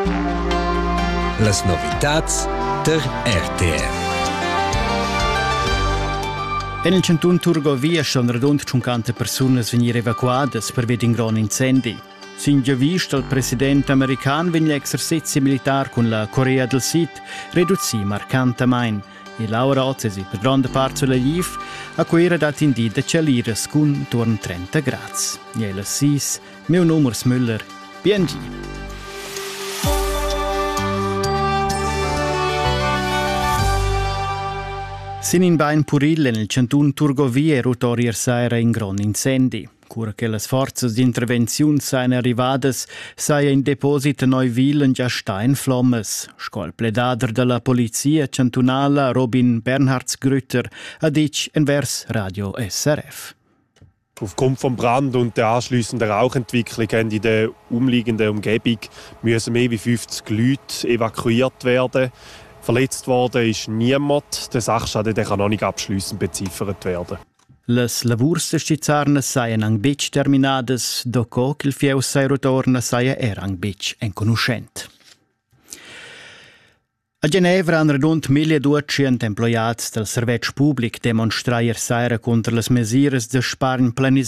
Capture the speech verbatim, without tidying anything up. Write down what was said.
Las novitats der R T R. En il cantun Turgovia sono radund cinquanta persunas venir evacuadas per vedi un gran incendi. Sin già visto il presidente americano vegn l'exercizi militar con la Corea del Sud riduzzi marcantamein e laureatesi per grande parte sulla Liv a cui era dat indida celiras con torn trenta gradi. Jela sis, meu numers Müller, B N G. Sin in bain Puril nel cantun Turgovia rotori ersaira in gran incendi. Cura che le forze di intervenzione siano arrivadas, saia in deposito Neuwilen già sta in flammes. Scol pledader della polizia cantonala Robin Bernhardsgrütter ha dic envers Radio S R F. Aufgrund vom Brand und der anschliessenden Rauchentwicklung in der umliegenden Umgebung müssen mehr als fünfzig Leute evakuiert werden. Verletzt worden ist niemand. Der Sachschaden kann noch nicht abschliessend beziffert werden. Les lavurs de stizzarnas saien ang bitch terminades, doco che il fieus sai rotorna saia era ang bitch en conoscent. A Ginevra han radund milleduecient employats del servetsch public demonstraier saira contra las mesires de spargn planis